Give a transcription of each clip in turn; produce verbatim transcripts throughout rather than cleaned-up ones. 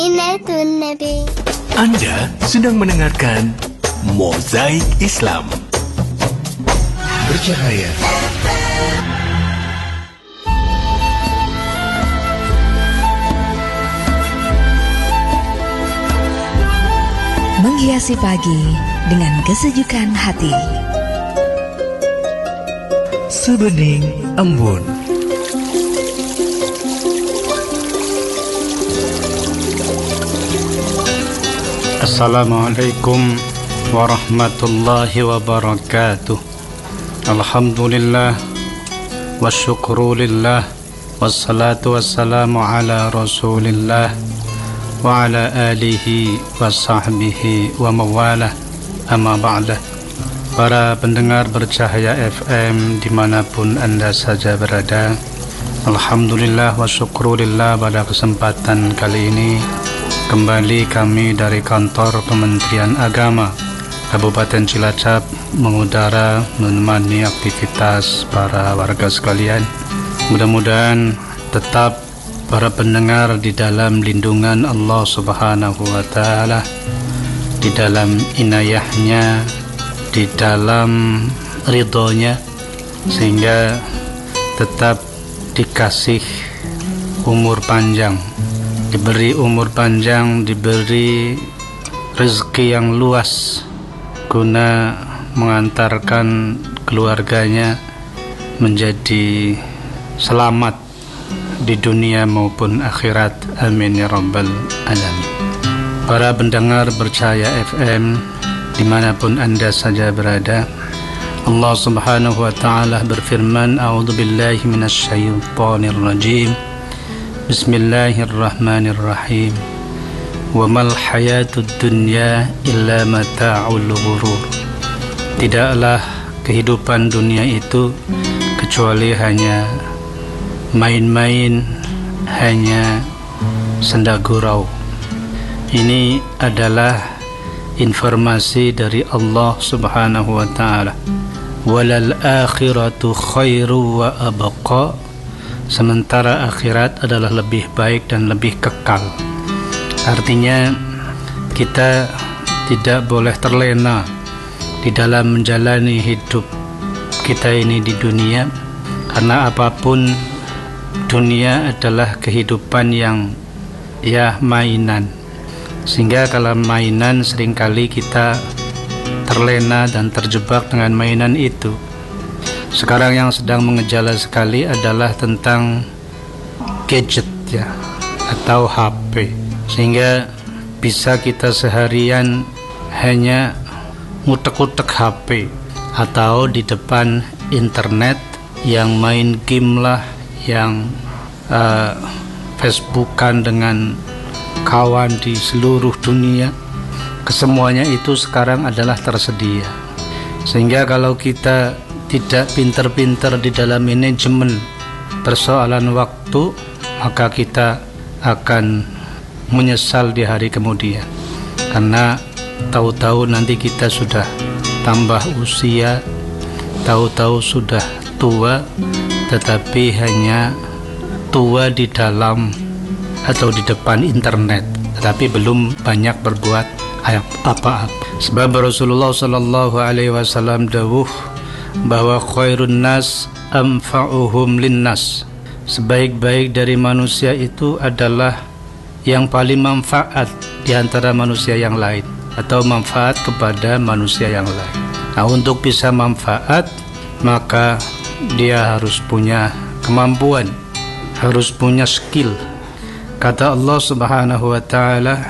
Inatun Nabi. Anda sedang mendengarkan Mozaik Islam. Bercahaya. Menghiasi pagi dengan kesejukan hati. Sebening embun. Assalamualaikum warahmatullahi wabarakatuh. Alhamdulillah wa syukrulillah, wassalatu wassalamu ala rasulillah wa ala alihi wa sahbihi wa mawalah, amma ba'dah. Para pendengar Bercahaya F M dimanapun Anda saja berada, alhamdulillah wa syukrulillah, pada kesempatan kali ini kembali kami dari kantor Kementerian Agama Kabupaten Cilacap mengudara menemani aktivitas para warga sekalian. Mudah-mudahan tetap para pendengar di dalam lindungan Allah Subhanahu wa Ta'ala, di dalam inayahnya, di dalam ridhonya, sehingga tetap dikasih umur panjang, diberi umur panjang, diberi rezeki yang luas guna mengantarkan keluarganya menjadi selamat di dunia maupun akhirat. Amin ya rabbal alamin. Para pendengar Bercahaya F M dimanapun Anda saja berada, Allah Subhanahu wa Ta'ala berfirman, A'udzu billahi minasy syaithanir rajim. Bismillahirrahmanirrahim. Wa mal hayatud dunya illa mata'ul ghurur. Tidaklah kehidupan dunia itu kecuali hanya main-main, hanya senda gurau. Ini adalah informasi dari Allah Subhanahu wa Ta'ala. Walal akhiratu khairu wa abqa. Sementara akhirat adalah lebih baik dan lebih kekal. Artinya kita tidak boleh terlena di dalam menjalani hidup kita ini di dunia, karena apapun dunia adalah kehidupan yang ya mainan, sehingga kalau mainan seringkali kita terlena dan terjebak dengan mainan itu. Sekarang yang sedang mengejala sekali adalah tentang gadget ya, atau H P, sehingga bisa kita seharian hanya ngutek-ngutek H P atau di depan internet, yang main game lah, yang uh, Facebookan dengan kawan di seluruh dunia. Kesemuanya itu sekarang adalah tersedia, sehingga kalau kita tidak pintar-pintar di dalam manajemen persoalan waktu, maka kita akan menyesal di hari kemudian, karena tahu-tahu nanti kita sudah tambah usia, tahu-tahu sudah tua, tetapi hanya tua di dalam atau di depan internet, tetapi belum banyak berbuat apa-apa. Sebab Rasulullah sallallahu alaihi wasallam dawuh bahwa khairun nas anfa'uhum linnas. Sebaik-baik dari manusia itu adalah yang paling manfaat di antara manusia yang lain, atau manfaat kepada manusia yang lain. Nah, untuk bisa manfaat, maka dia harus punya kemampuan, harus punya skill. Kata Allah Subhanahu wa Ta'ala,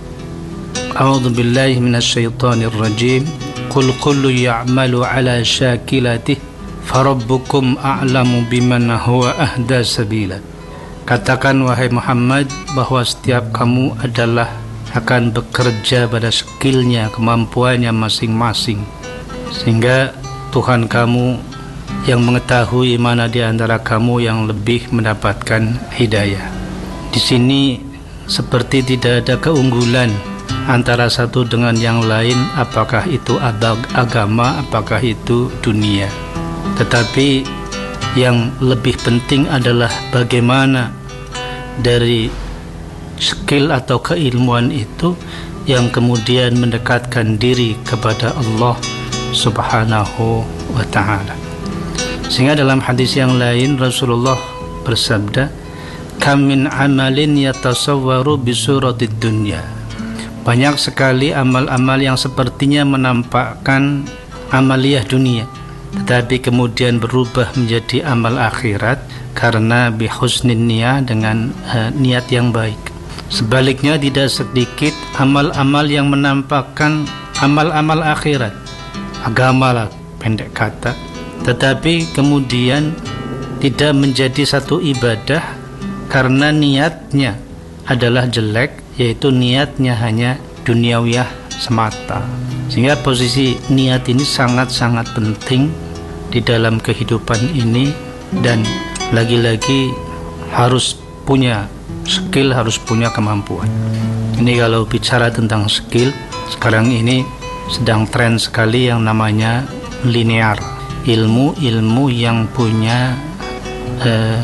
A'udzu billahi minasy syaithanir rajim. Qul kullu ya'malu ala syakilatihi farabbukum a'lamu biman huwa ahda sabila. Katakan wahai Muhammad bahwa setiap kamu adalah akan bekerja pada skillnya, kemampuannya masing-masing, sehingga Tuhan kamu yang mengetahui mana di antara kamu yang lebih mendapatkan hidayah. Di sini seperti tidak ada keunggulan antara satu dengan yang lain, apakah itu agama, apakah itu dunia. Tetapi yang lebih penting adalah bagaimana dari skill atau keilmuan itu yang kemudian mendekatkan diri kepada Allah Subhanahu wa ta'ala. Sehingga dalam hadis yang lain Rasulullah bersabda, kam min amalin yatasawwaru bisuratid dunya. Banyak sekali amal-amal yang sepertinya menampakkan amaliyah dunia, tetapi kemudian berubah menjadi amal akhirat karena bihusnin niyah, dengan uh, niat yang baik. Sebaliknya tidak sedikit amal-amal yang menampakkan amal-amal akhirat, agama lah pendek kata, tetapi kemudian tidak menjadi satu ibadah karena niatnya adalah jelek, yaitu niatnya hanya duniawiyah semata. Sehingga posisi niat ini sangat-sangat penting di dalam kehidupan ini, dan lagi-lagi harus punya skill, harus punya kemampuan. Ini kalau bicara tentang skill, sekarang ini sedang tren sekali yang namanya linear, ilmu-ilmu yang punya eh,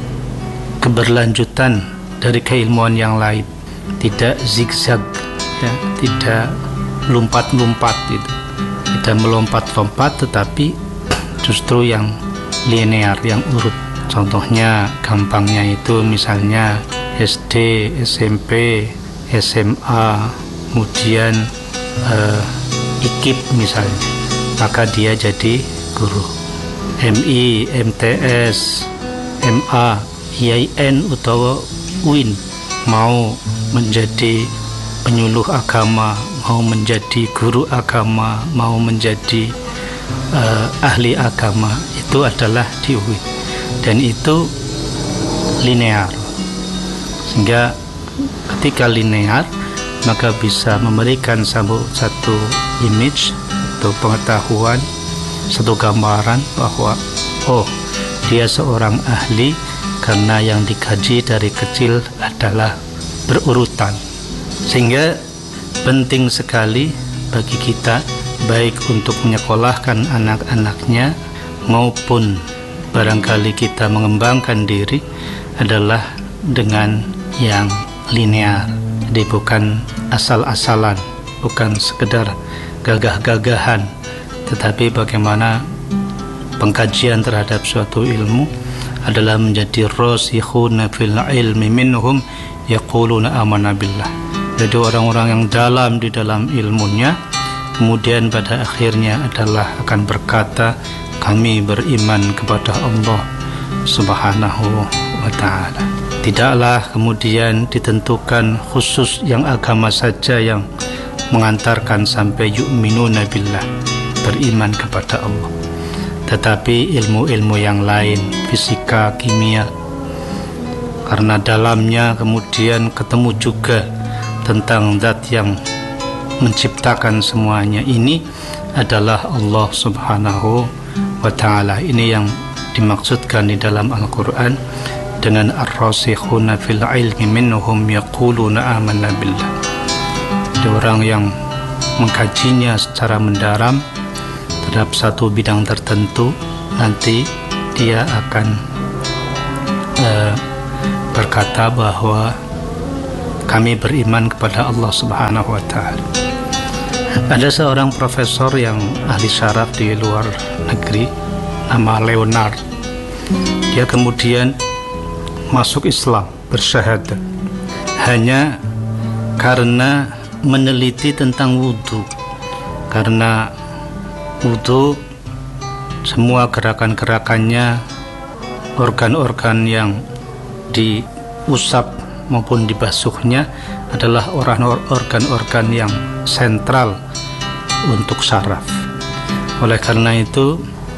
keberlanjutan dari keilmuan yang lain, tidak zigzag, ya, tidak lompat-lompat, itu tidak melompat-lompat, tetapi justru yang linear, yang urut. Contohnya gampangnya itu misalnya S D, S M P, S M A, kemudian eh, I K I P misalnya, maka dia jadi guru. M I, M T S, M A, I I N atau U I N mau menjadi penyuluh agama, mau menjadi guru agama, mau menjadi uh, ahli agama, itu adalah di U I N, dan itu linear. Sehingga ketika linear, maka bisa memberikan satu, satu image atau pengetahuan, satu gambaran bahwa oh, dia seorang ahli karena yang dikaji dari kecil adalah berurutan. Sehingga penting sekali bagi kita, baik untuk menyekolahkan anak-anaknya maupun barangkali kita mengembangkan diri, adalah dengan yang linear. Jadi bukan asal-asalan, bukan sekedar gagah-gagahan, tetapi bagaimana pengkajian terhadap suatu ilmu adalah menjadi rasikhuna fil ilmi minhum yaquluna amanna billah. Jadi orang-orang yang dalam di dalam ilmunya, kemudian pada akhirnya adalah akan berkata, kami beriman kepada Allah Subhanahu wa ta'ala. Tidaklah kemudian ditentukan khusus yang agama saja yang mengantarkan sampai yu'minuna billah, beriman kepada Allah, tetapi ilmu-ilmu yang lain, fisika, kimia, karena dalamnya kemudian ketemu juga tentang zat yang menciptakan semuanya. Ini adalah Allah Subhanahu wa ta'ala. Ini yang dimaksudkan di dalam Al-Quran dengan ar-rasikhuna fil ilmi minhum yaquluna amanna billah. Ada orang yang mengkajinya secara mendalam terhadap satu bidang tertentu, nanti dia akan uh, berkata bahwa kami beriman kepada Allah Subhanahu wa ta'ala. Ada seorang profesor yang ahli syaraf di luar negeri, nama Leonard. Dia kemudian masuk Islam, bersyahadat, hanya karena meneliti tentang wudhu. Karena wudhu, semua gerakan-gerakannya, organ-organ yang diusap maupun dibasuhnya adalah organ-organ yang sentral untuk syaraf. Oleh karena itu,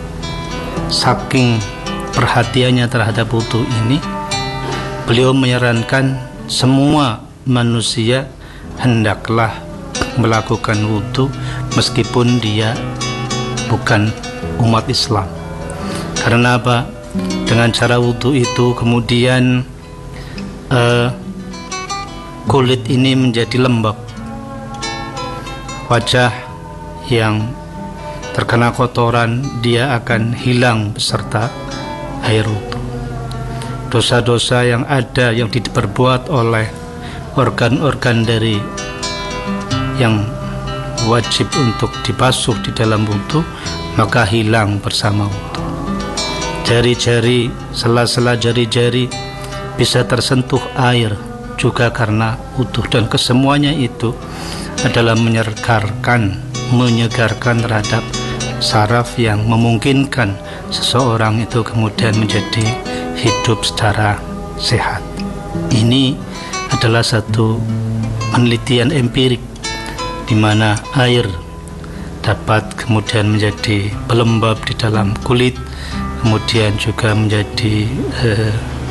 saking perhatiannya terhadap wudhu ini, beliau menyarankan semua manusia hendaklah melakukan wudhu meskipun dia bukan umat Islam. Karena apa? Dengan cara wudhu itu kemudian uh, kulit ini menjadi lembab, wajah yang terkena kotoran dia akan hilang beserta air wudhu. Dosa-dosa yang ada yang diperbuat oleh organ-organ dari yang wajib untuk dibasuh di dalam wudu, maka hilang bersama wudu. Jari-jari, sela-sela jari-jari bisa tersentuh air juga karena wudu, dan kesemuanya itu adalah menyegarkan, menyegarkan terhadap saraf yang memungkinkan seseorang itu kemudian menjadi hidup secara sehat. Ini adalah satu penelitian empirik di mana air dapat kemudian menjadi pelembab di dalam kulit, kemudian juga menjadi eh,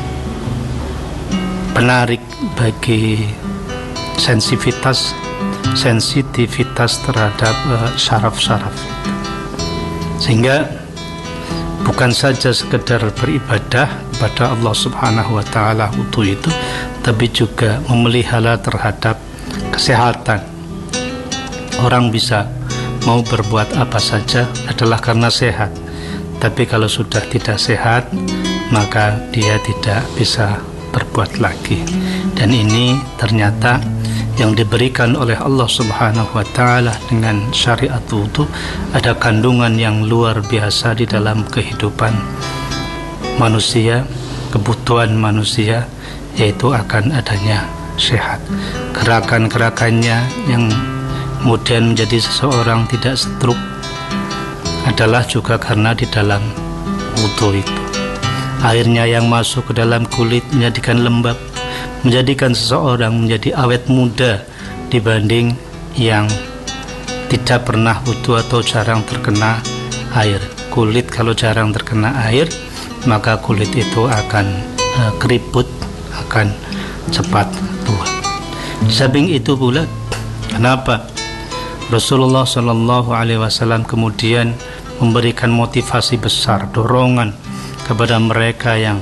penarik bagi sensitivitas sensitivitas terhadap uh, syaraf-syaraf, sehingga bukan saja sekedar beribadah kepada Allah Subhanahu wa Ta'ala wudu itu, tapi juga memelihara terhadap kesehatan. Orang bisa mau berbuat apa saja adalah karena sehat, tapi kalau sudah tidak sehat maka dia tidak bisa berbuat lagi. Dan ini ternyata yang diberikan oleh Allah Subhanahu wa Ta'ala dengan syariat wudu ada kandungan yang luar biasa di dalam kehidupan manusia, kebutuhan manusia, yaitu akan adanya sehat. Gerakan-gerakannya yang kemudian menjadi seseorang tidak stroke adalah juga karena di dalam wudu itu. Airnya yang masuk ke dalam kulit menjadikan lembab, menjadikan seseorang menjadi awet muda dibanding yang tidak pernah wudu atau jarang terkena air. Kulit kalau jarang terkena air, maka kulit itu akan uh, keriput, akan cepat tua. Di samping itu pula, kenapa Rasulullah Shallallahu Alaihi Wasallam kemudian memberikan motivasi besar, dorongan kepada mereka yang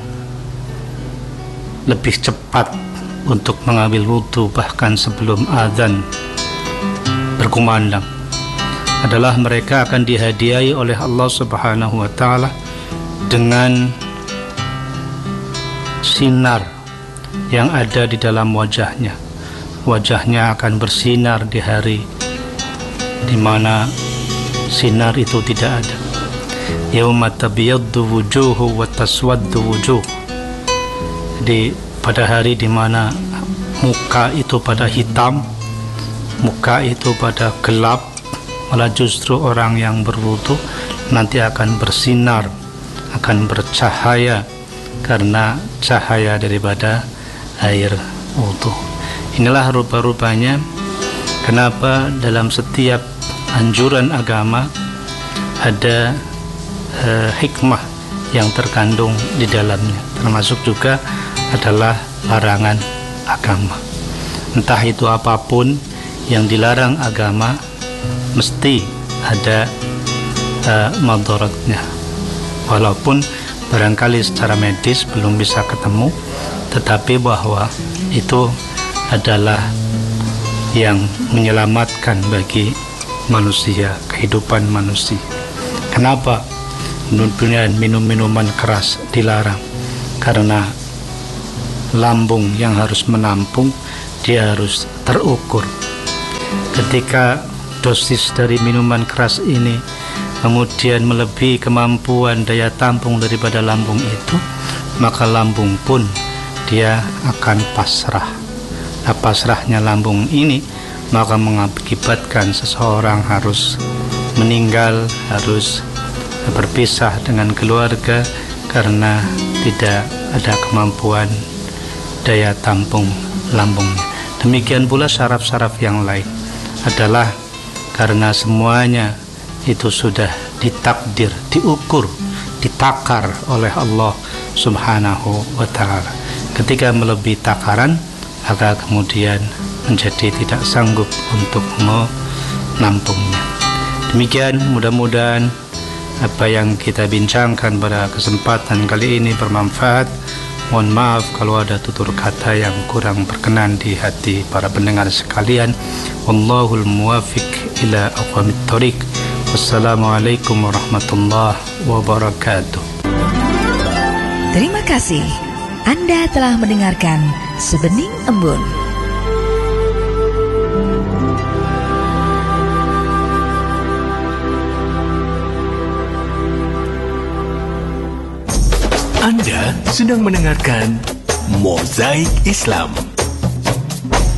lebih cepat untuk mengambil wudu bahkan sebelum azan berkumandang, adalah mereka akan dihadiahi oleh Allah Subhanahu wa Ta'ala dengan sinar yang ada di dalam wajahnya. Wajahnya akan bersinar di hari di mana sinar itu tidak ada. Yauma tabyaddu wujuhu wa taswaddu wujuh. Jadi pada hari di mana muka itu pada hitam, muka itu pada gelap, malah justru orang yang berwudu nanti akan bersinar, akan bercahaya karena cahaya daripada air wudu. Inilah rupa-rupanya kenapa dalam setiap anjuran agama ada eh, hikmah yang terkandung di dalamnya, termasuk juga adalah larangan agama. Entah itu apapun yang dilarang agama mesti ada uh, madaratnya, walaupun barangkali secara medis belum bisa ketemu, tetapi bahwa itu adalah yang menyelamatkan bagi manusia, kehidupan manusia. Kenapa minum-minuman keras dilarang? Karena lambung yang harus menampung dia harus terukur. Ketika dosis dari minuman keras ini kemudian melebihi kemampuan daya tampung daripada lambung itu, maka lambung pun dia akan pasrah. Nah, pasrahnya lambung ini maka mengakibatkan seseorang harus meninggal, harus berpisah dengan keluarga karena tidak ada kemampuan daya tampung lambungnya. Demikian pula syaraf-syaraf yang lain adalah karena semuanya itu sudah ditakdir, diukur, ditakar oleh Allah Subhanahu wa Ta'ala. Ketika melebihi takaran, maka kemudian menjadi tidak sanggup untuk menampungnya. Demikian, mudah-mudahan apa yang kita bincangkan pada kesempatan kali ini bermanfaat. Mohon maaf kalau ada tutur kata yang kurang berkenan di hati para pendengar sekalian. Wallahul muwafiq ila aqwamit thoriq. Wassalamualaikum warahmatullahi wabarakatuh. Terima kasih. Anda telah mendengarkan Sebening Embun. Anda sedang mendengarkan Mozaik Islam.